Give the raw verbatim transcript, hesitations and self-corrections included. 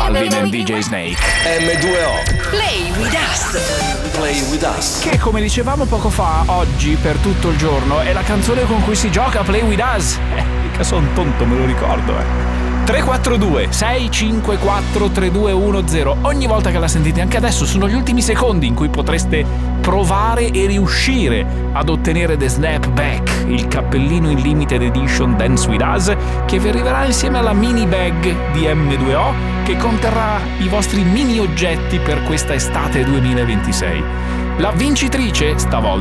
Calvin and D J Snake. M due O. Play with us. Play with us. Che, come dicevamo poco fa, oggi per tutto il giorno è la canzone con cui si gioca Play with us. Eh, mica son tonto, me lo ricordo, eh. tre quattro due sei cinque quattro tre due uno zero. Ogni volta che la sentite, anche adesso, sono gli ultimi secondi in cui potreste provare e riuscire ad ottenere The Snapback, il cappellino in limited edition Dance With Us, che vi arriverà insieme alla mini bag di M due O, che conterrà i vostri mini oggetti per questa estate duemilaventisei. La vincitrice stavolta